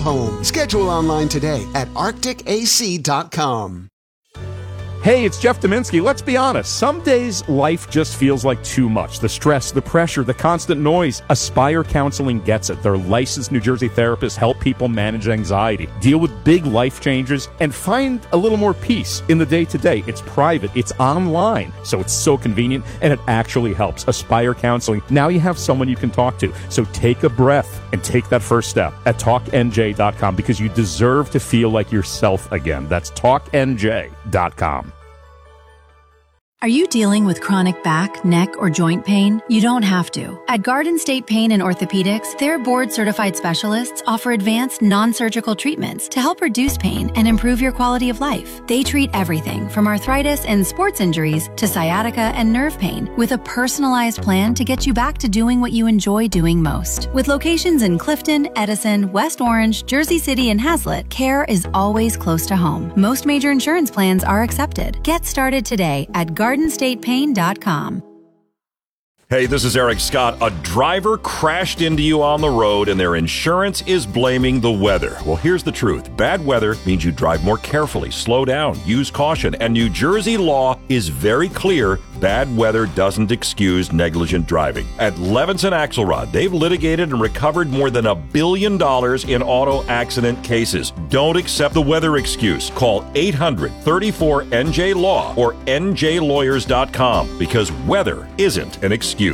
home. Schedule online today at arcticac.com. Hey, it's Jeff Dominski. Let's be honest. Some days life just feels like too much. The stress, the pressure, the constant noise. Aspire Counseling gets it. Their licensed New Jersey therapists help people manage anxiety, deal with big life changes, and find a little more peace in the day-to-day. It's private. It's online. So it's so convenient, and it actually helps. Aspire Counseling. Now you have someone you can talk to. So take a breath and take that first step at TalkNJ.com because you deserve to feel like yourself again. That's TalkNJ.com. Are you dealing with chronic back, neck, or joint pain? You don't have to. At Garden State Pain and Orthopedics, their board-certified specialists offer advanced non-surgical treatments to help reduce pain and improve your quality of life. They treat everything from arthritis and sports injuries to sciatica and nerve pain with a personalized plan to get you back to doing what you enjoy doing most. With locations in Clifton, Edison, West Orange, Jersey City, and Hazlet, care is always close to home. Most major insurance plans are accepted. Get started today at GardenStatePain.com. Hey, this is Eric Scott. A driver crashed into you on the road and their insurance is blaming the weather. Well, here's the truth. Bad weather means you drive more carefully, slow down, use caution, and New Jersey law is very clear. Bad weather doesn't excuse negligent driving. At Levinson Axelrod, they've litigated and recovered more than $1 billion in auto accident cases. Don't accept the weather excuse. Call 800-34-NJ-LAW or njlawyers.com because weather isn't an excuse.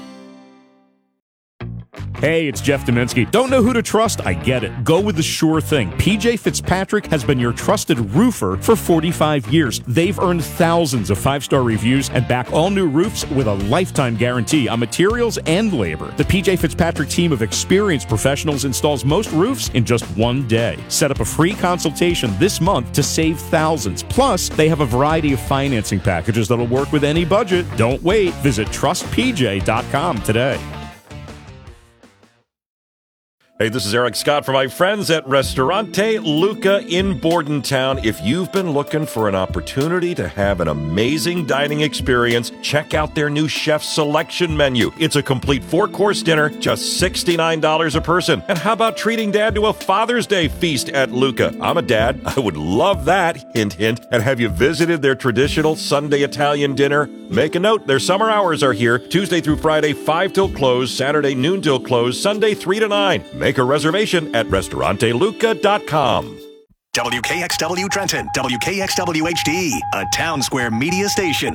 Hey, it's Jeff Dominski. Don't know who to trust? I get it. Go with the sure thing. PJ Fitzpatrick has been your trusted roofer for 45 years. They've earned thousands of 5-star reviews and back all new roofs with a lifetime guarantee on materials and labor. The PJ Fitzpatrick team of experienced professionals installs most roofs in just one day. Set up a free consultation this month to save thousands. Plus, they have a variety of financing packages that'll work with any budget. Don't wait. Visit trustpj.com today. Hey, this is Eric Scott for my friends at Ristorante Luca in Bordentown. If you've been looking for an opportunity to have an amazing dining experience, check out their new chef selection menu. It's a complete 4-course dinner, just $69 a person. And how about treating Dad to a Father's Day feast at Luca? I'm a dad. I would love that. Hint, hint. And have you visited their traditional Sunday Italian dinner? Make a note. Their summer hours are here, Tuesday through Friday, 5 till close, Saturday noon till close, Sunday 3 to 9. Make a reservation at restauranteluca.com. WKXW Trenton, WKXW HD, a Town Square media station.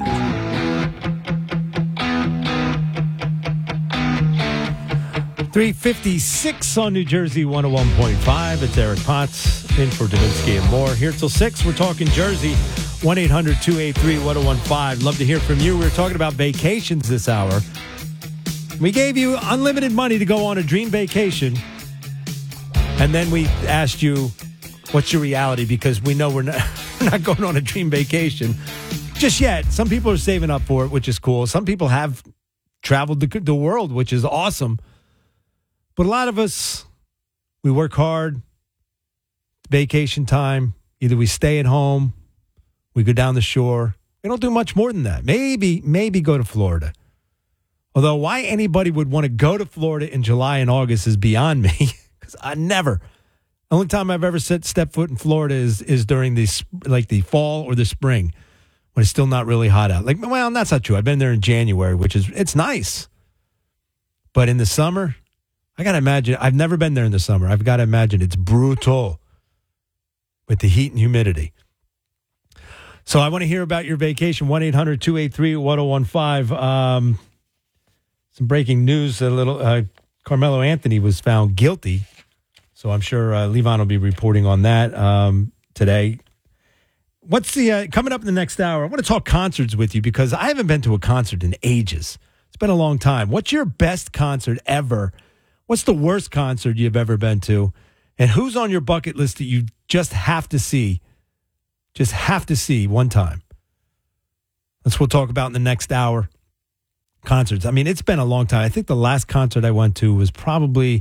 3:56 on New Jersey 101.5. It's Eric Potts in for Dominski and more. Here till 6, we're talking Jersey. 1-800-283-1015. Love to hear from you. We were talking about vacations this hour. We gave you unlimited money to go on a dream vacation. And then we asked you, what's your reality? Because we know we're not going on a dream vacation just yet. Some people are saving up for it, which is cool. Some people have traveled the world, which is awesome. But a lot of us, we work hard. Vacation time. Either we stay at home, we go down the shore. We don't do much more than that. Maybe go to Florida. Although why anybody would want to go to Florida in July and August is beyond me. Because I never. The only time I've ever stepped foot in Florida is during the fall or the spring when it's still not really hot out. Well, that's not true. I've been there in January, it's nice. But in the summer, I got to imagine. I've never been there in the summer. I've got to imagine it's brutal with the heat and humidity. So I want to hear about your vacation. 1-800-283-1015. Some breaking news. Carmelo Anthony was found guilty. So I'm sure Levon will be reporting on that today. What's the coming up in the next hour? I want to talk concerts with you because I haven't been to a concert in ages. It's been a long time. What's your best concert ever? What's the worst concert you've ever been to? And who's on your bucket list that you just have to see? Just have to see one time. That's what we'll talk about in the next hour. Concerts. I mean, it's been a long time. I think the last concert I went to was probably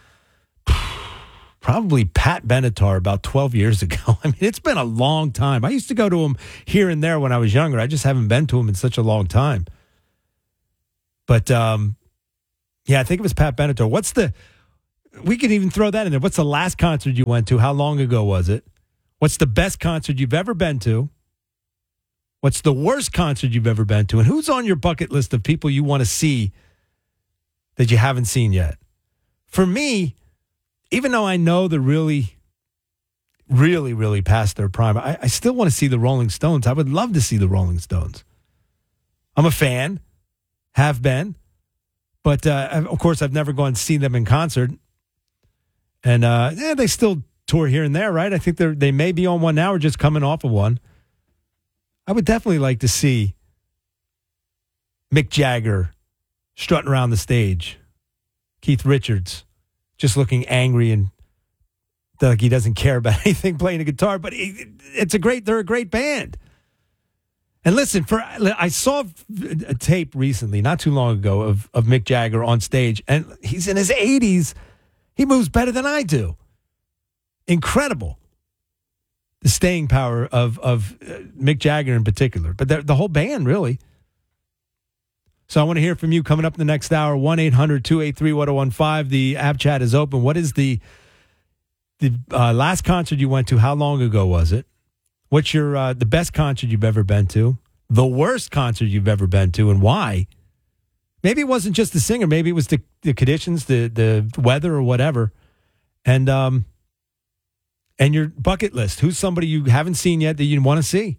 Pat Benatar about 12 years ago. I mean, it's been a long time. I used to go to him here and there when I was younger. I just haven't been to him in such a long time. But, yeah, I think it was Pat Benatar. we could even throw that in there. What's the last concert you went to? How long ago was it? What's the best concert you've ever been to? What's the worst concert you've ever been to? And who's on your bucket list of people you want to see that you haven't seen yet? For me, even though I know they're really, really, really past their prime, I still want to see the Rolling Stones. I would love to see the Rolling Stones. I'm a fan, have been, but of course I've never gone to see them in concert. And they still tour here and there, right? I think they may be on one now or just coming off of one. I would definitely like to see Mick Jagger strutting around the stage. Keith Richards just looking angry and like he doesn't care about anything playing a guitar. But they're a great band. And listen, I saw a tape recently, not too long ago, of Mick Jagger on stage, and he's in his 80s. He moves better than I do. Incredible. The staying power of Mick Jagger in particular, but the whole band, really. So I want to hear from you coming up in the next hour, 1-800-283-1015. The app chat is open. What is the last concert you went to? How long ago was it? What's your the best concert you've ever been to? The worst concert you've ever been to, and why? Maybe it wasn't just the singer. Maybe it was the conditions, the weather, or whatever. And your bucket list. Who's somebody you haven't seen yet that you want to see?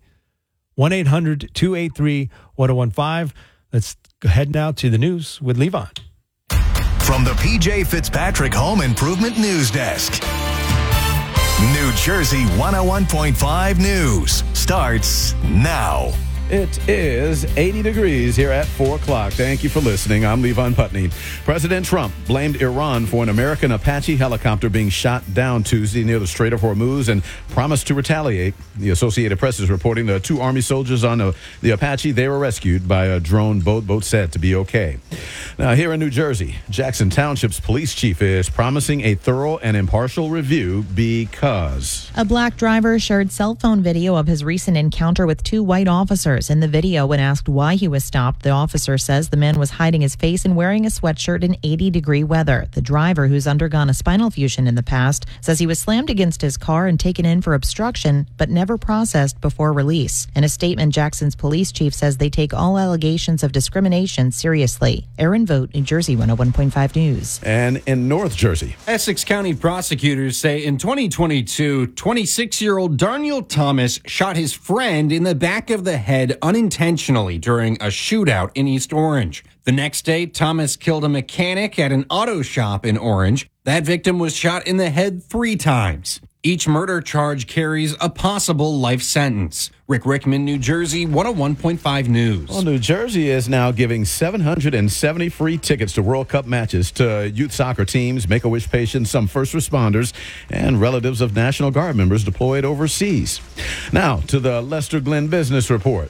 1-800-283-1015. Let's go ahead now to the news with Levon. From the PJ Fitzpatrick Home Improvement News Desk. New Jersey 101.5 News starts now. It is 80 degrees here at 4 o'clock. Thank you for listening. I'm Levon Putney. President Trump blamed Iran for an American Apache helicopter being shot down Tuesday near the Strait of Hormuz and promised to retaliate. The Associated Press is reporting the 2 Army soldiers on the Apache, they were rescued by a drone boat. Both said to be okay. Now, here in New Jersey, Jackson Township's police chief is promising a thorough and impartial review because a black driver shared cell phone video of his recent encounter with 2 white officers. In the video, when asked why he was stopped, the officer says the man was hiding his face and wearing a sweatshirt in 80-degree weather. The driver, who's undergone a spinal fusion in the past, says he was slammed against his car and taken in for obstruction, but never processed before release. In a statement, Jackson's police chief says they take all allegations of discrimination seriously. Aaron Vogt, New Jersey 101.5 News. And in North Jersey, Essex County prosecutors say in 2022, 26-year-old Darniel Thomas shot his friend in the back of the head unintentionally during a shootout in East Orange. The next day, Thomas killed a mechanic at an auto shop in Orange. That victim was shot in the head 3 times. Each murder charge carries a possible life sentence. Rick Rickman, New Jersey, 101.5 News. Well, New Jersey is now giving 770 free tickets to World Cup matches to youth soccer teams, Make-A-Wish patients, some first responders, and relatives of National Guard members deployed overseas. Now, to the Lester Glenn Business Report.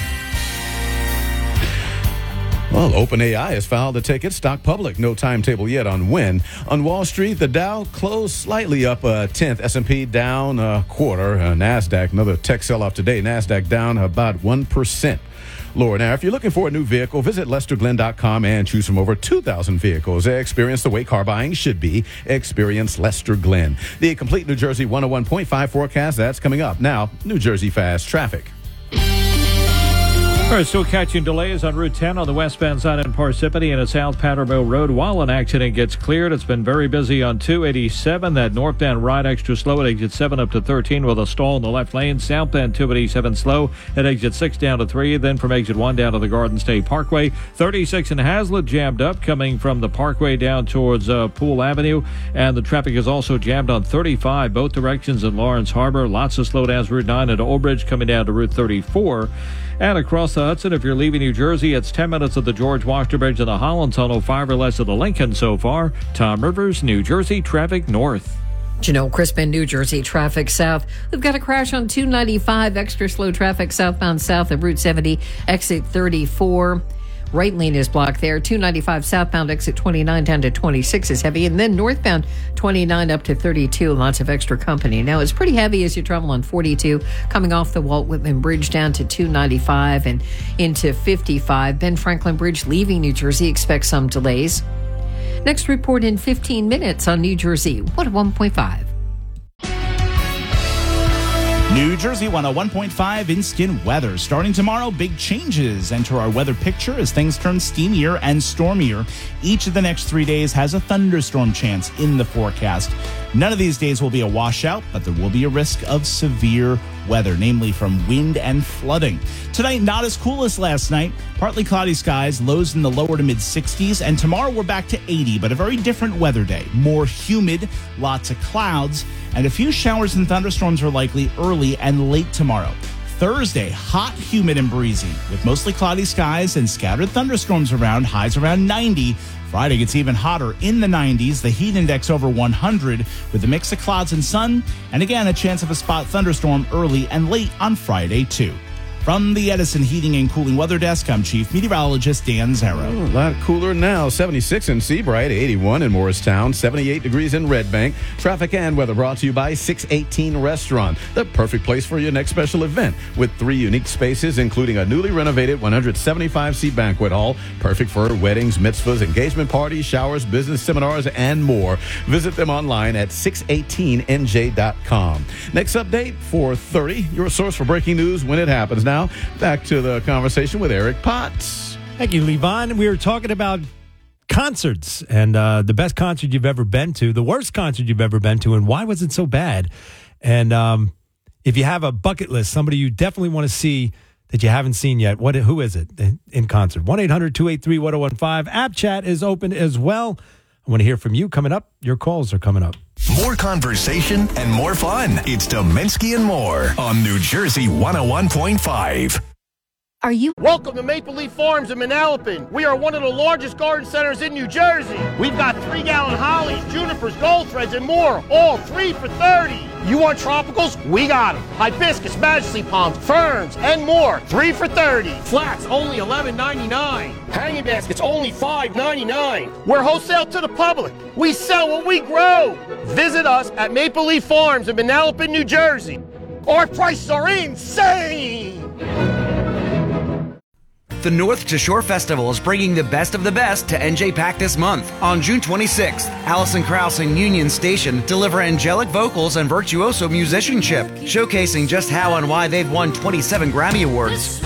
Well, OpenAI has filed a ticket, stock public. No timetable yet on when. On Wall Street, the Dow closed slightly up a tenth. S&P down a quarter. NASDAQ, another tech sell-off today. NASDAQ down about 1%. Lower. Now, if you're looking for a new vehicle, visit LesterGlenn.com and choose from over 2,000 vehicles. Experience the way car buying should be. Experience Lester Glenn. The complete New Jersey 101.5 forecast, that's coming up. Now, New Jersey Fast Traffic. All right, still catching delays on Route 10 on the westbound side in Parsippany and at South Powdermill Road while an accident gets cleared. It's been very busy on 287. That northbound ride extra slow at exit 7 up to 13 with a stall in the left lane. Southbound 287 slow at exit 6 down to 3. Then from exit 1 down to the Garden State Parkway. 36 in Hazlet jammed up coming from the Parkway down towards Poole Avenue. And the traffic is also jammed on 35 both directions in Lawrence Harbor. Lots of slowdowns Route 9 at Old Bridge coming down to Route 34. And across the Hudson, if you're leaving New Jersey, it's 10 minutes of the George Washington Bridge and the Holland Tunnel, 5 or less of the Lincoln so far. Tom Rivers, New Jersey, traffic north. Janelle Crispin, New Jersey, traffic south. We've got a crash on 295, extra slow traffic southbound south of Route 70, exit 34. Right lane is blocked there. 295 southbound exit 29 down to 26 is heavy. And then northbound 29 up to 32. Lots of extra company. Now, it's pretty heavy as you travel on 42, coming off the Walt Whitman Bridge down to 295 and into 55. Ben Franklin Bridge leaving New Jersey. Expect some delays. Next report in 15 minutes on New Jersey 101.5. New Jersey 101.5 instant weather. Starting tomorrow, big changes enter our weather picture as things turn steamier and stormier. Each of the next 3 days has a thunderstorm chance in the forecast. None of these days will be a washout, but there will be a risk of severe weather, namely from wind and flooding. Tonight, not as cool as last night. Partly cloudy skies, lows in the lower to mid 60s, and tomorrow we're back to 80, but a very different weather day. More humid, lots of clouds, and a few showers and thunderstorms are likely early and late tomorrow. Thursday, hot, humid, and breezy, with mostly cloudy skies and scattered thunderstorms around, highs around 90. Friday gets even hotter in the 90s, the heat index over 100, with a mix of clouds and sun, and again, a chance of a spot thunderstorm early and late on Friday, too. From the Edison Heating and Cooling Weather Desk, I'm Chief Meteorologist Dan Zarrow. A lot cooler now. 76 in Seabright, 81 in Morristown, 78 degrees in Red Bank. Traffic and weather brought to you by 618 Restaurant, the perfect place for your next special event, with 3 unique spaces, including a newly renovated 175-seat banquet hall, perfect for weddings, mitzvahs, engagement parties, showers, business seminars, and more. Visit them online at 618nj.com. Next update, 4:30, your source for breaking news when it happens. Now, back to the conversation with Eric Potts. Thank you, Levon. We were talking about concerts and the best concert you've ever been to, the worst concert you've ever been to, and why was it so bad? And if you have a bucket list, somebody you definitely want to see that you haven't seen yet, who is it in concert? 1-800-283-1015. App chat is open as well. I want to hear from you coming up. Your calls are coming up. More conversation and more fun. It's Dominski and More on New Jersey 101.5. Are you? Welcome to Maple Leaf Farms in Manalapan. We are one of the largest garden centers in New Jersey. We've got 3-gallon hollies, junipers, gold threads, and more, all 3 for $30. You want tropicals? We got them. Hibiscus, majesty palms, ferns, and more, 3 for $30. Flats, only $11.99. Hanging baskets, only $5.99. We're wholesale to the public. We sell what we grow. Visit us at Maple Leaf Farms in Manalapan, New Jersey. Our prices are insane. The North to Shore Festival is bringing the best of the best to NJPAC this month. On June 26th, Alison Krauss and Union Station deliver angelic vocals and virtuoso musicianship, showcasing just how and why they've won 27 Grammy Awards.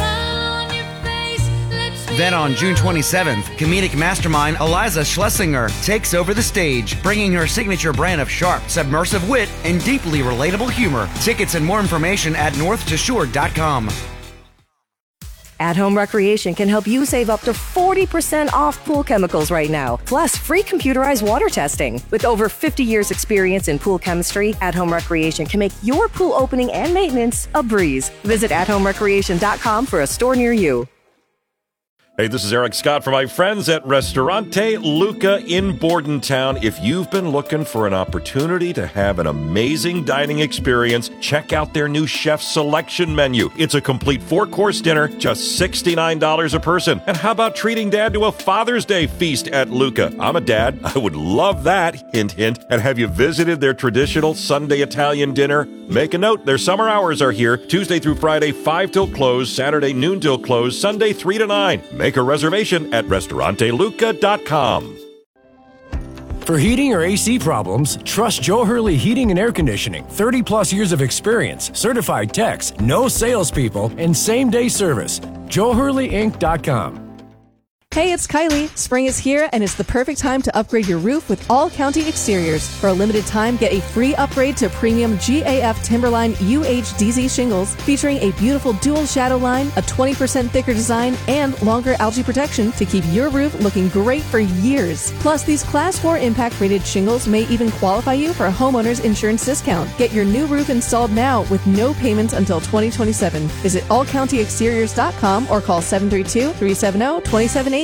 Then on June 27th, comedic mastermind Eliza Schlesinger takes over the stage, bringing her signature brand of sharp, submersive wit and deeply relatable humor. Tickets and more information at northtoshore.com. At Home Recreation can help you save up to 40% off pool chemicals right now, plus free computerized water testing. With over 50 years experience in pool chemistry, At Home Recreation can make your pool opening and maintenance a breeze. Visit athomerecreation.com for a store near you. Hey, this is Eric Scott for my friends at Ristorante Luca in Bordentown. If you've been looking for an opportunity to have an amazing dining experience, check out their new chef selection menu. It's a complete 4-course dinner, just $69 a person. And how about treating Dad to a Father's Day feast at Luca? I'm a dad. I would love that. Hint, hint. And have you visited their traditional Sunday Italian dinner? Make a note. Their summer hours are here, Tuesday through Friday, 5 till close, Saturday noon till close, Sunday 3 to 9. Make a reservation at restauranteluca.com. For heating or AC problems, trust Joe Hurley Heating and Air Conditioning. 30 plus years of experience, certified techs, no salespeople, and same-day service. JoeHurleyInc.com. Hey, it's Kylie. Spring is here, and it's the perfect time to upgrade your roof with All County Exteriors. For a limited time, get a free upgrade to premium GAF Timberline UHDZ shingles, featuring a beautiful dual shadow line, a 20% thicker design, and longer algae protection to keep your roof looking great for years. Plus, these Class 4 impact-rated shingles may even qualify you for a homeowner's insurance discount. Get your new roof installed now with no payments until 2027. Visit allcountyexteriors.com or call 732-370-2780.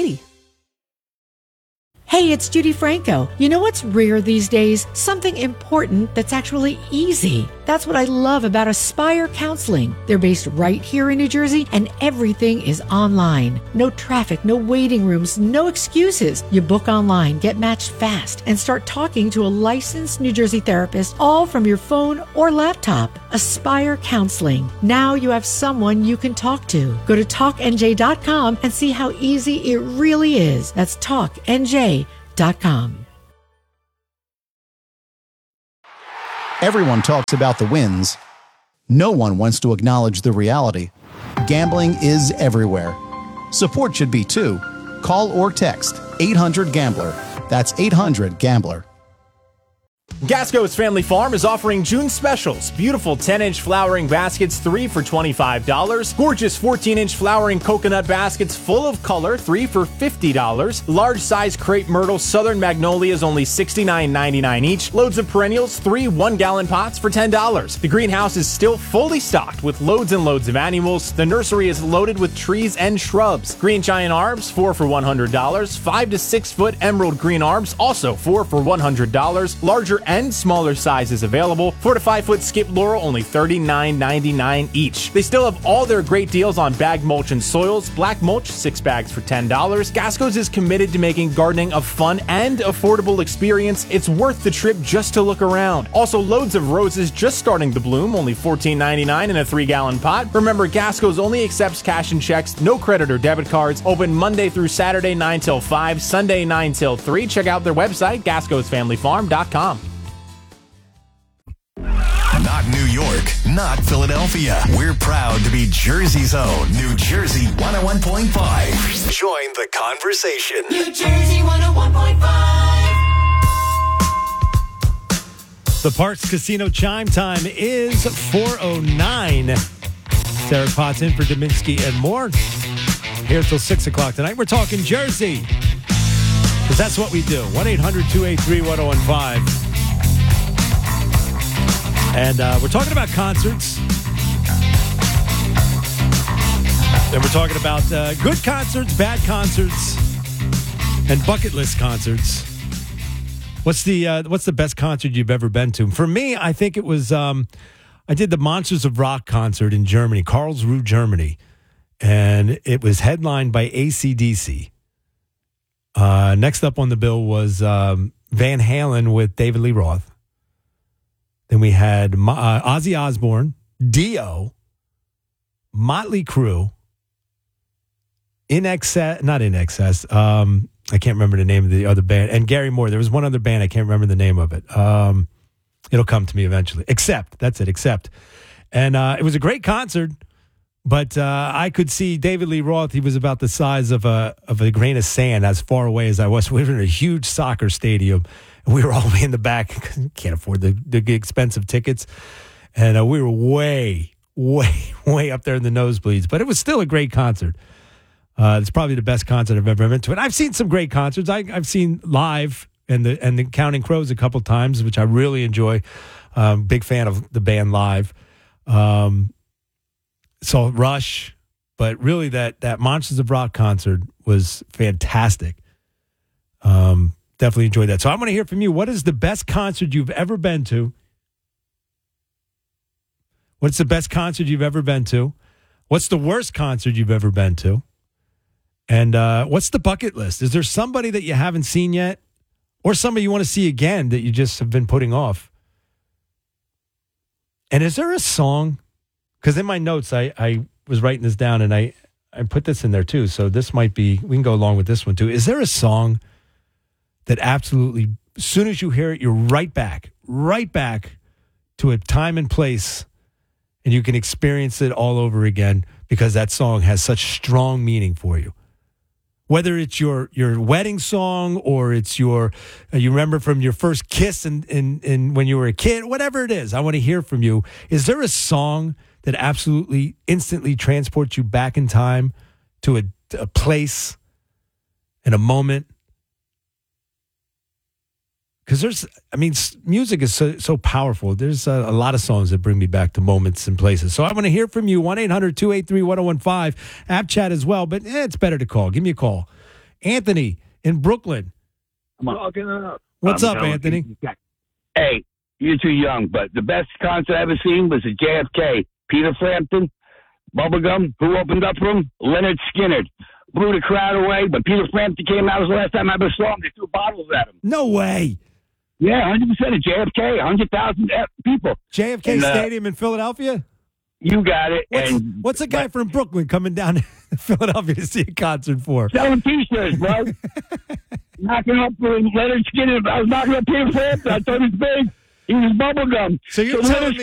Hey, it's Judy Franco. You know what's rare these days? Something important that's actually easy. That's what I love about Aspire Counseling. They're based right here in New Jersey, and everything is online. No traffic, no waiting rooms, no excuses. You book online, get matched fast, and start talking to a licensed New Jersey therapist, all from your phone or laptop. Aspire Counseling. Now you have someone you can talk to. Go to talknj.com and see how easy it really is. That's talknj.com. BetOnline.com. Everyone talks about the wins. No one wants to acknowledge the reality. Gambling is everywhere. Support should be too. Call or text 800-GAMBLER. That's 800-GAMBLER. Gasco's Family Farm is offering June specials. Beautiful 10-inch flowering baskets, 3 for $25. Gorgeous 14-inch flowering coconut baskets full of color, 3 for $50. Large size crepe myrtle southern magnolias, only $69.99 each. Loads of perennials, 3 1-gallon pots for $10. The greenhouse is still fully stocked with loads and loads of annuals. The nursery is loaded with trees and shrubs. Green giant arbs, 4 for $100. 5 to 6 foot emerald green arbs, also 4 for $100. Larger and smaller sizes available. 4 to 5 foot skip laurel, only $39.99 each. They still have all their great deals on bag mulch and soils. Black mulch, 6 bags for $10. Gasco's is committed to making gardening a fun and affordable experience. It's worth the trip just to look around. Also, loads of roses just starting to bloom, only $14.99 in a 3-gallon pot. Remember, Gasco's only accepts cash and checks, no credit or debit cards. Open Monday through Saturday 9 till 5, Sunday 9 till 3. Check out their website, gascosfamilyfarm.com. Not New York, not Philadelphia. We're proud to be Jersey's own New Jersey 101.5. Join the conversation. New Jersey 101.5. The Parks Casino chime time is 4:09. Sarah Potts in for Dominski and more. Here till 6 o'clock tonight. We're talking Jersey. Because that's what we do. 1-800-283-1015. And we're talking about concerts. And we're talking about good concerts, bad concerts, and bucket list concerts. What's the best concert you've ever been to? For me, I think it was I did the Monsters of Rock concert in Germany, Karlsruhe, Germany. And it was headlined by AC/DC. Next up on the bill was Van Halen with David Lee Roth. Then we had Ozzy Osbourne, Dio, Motley Crue, not In Excess. I can't remember the name of the other band. And Gary Moore. There was one other band. I can't remember the name of it. It'll come to me eventually. Accept. That's it. Accept. And it was a great concert. But I could see David Lee Roth. He was about the size of a grain of sand, as far away as I was. We were in a huge soccer stadium. We were all the way in the back. Can't afford the expensive tickets. And we were way up there in the nosebleeds. But it was still a great concert. It's probably the best concert I've ever been to. And I've seen some great concerts. I've seen live and the Counting Crows a couple times, which I really enjoy. Big fan of the band live. Saw Rush. But really that Monsters of Rock concert was fantastic. Definitely enjoyed that. So I want to hear from you. What is the best concert you've ever been to? What's the best concert you've ever been to? What's the worst concert you've ever been to? And what's the bucket list? Is there somebody that you haven't seen yet? Or somebody you want to see again that you just have been putting off? And is there a song? Because in my notes, I was writing this down, and I put this in there too. So this might be, we can go along with this one too. Is there a song that absolutely, as soon as you hear it, you're right back to a time and place, and you can experience it all over again because that song has such strong meaning for you? Whether it's your wedding song or it's you remember from your first kiss and when you were a kid, whatever it is, I want to hear from you. Is there a song that absolutely instantly transports you back in time to a place and a moment? Because music is so powerful. There's a lot of songs that bring me back to moments and places. So I want to hear from you. 1-800-283-1015. App chat as well, but it's better to call. Give me a call. Anthony in Brooklyn. What's up, Anthony? Hey, you're too young, but the best concert I ever seen was at JFK. Peter Frampton, Bubblegum. Who opened up for him? Leonard Skinner. Blew the crowd away, but Peter Frampton came out. It was the last time I ever saw him. They threw bottles at him. No way. Yeah, 100% at JFK, 100,000 people. JFK Stadium in Philadelphia? You got it. What's a guy from Brooklyn coming down to Philadelphia to see a concert for? Selling T-shirts, bro. knocking up Leonard Skinner. I was knocking up Peter Frampton. I thought he was big. He was bubblegum. So you're telling